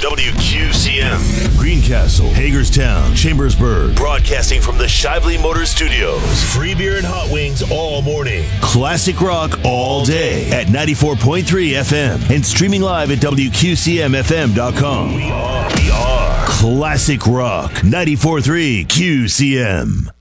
WQCM. Greencastle, Hagerstown, Chambersburg. Broadcasting from the Shively Motor Studios. Free beer and hot wings all morning. Classic rock all day at 94.3 FM. And streaming live at WQCMFM.com. We are Classic Rock 94.3 QCM.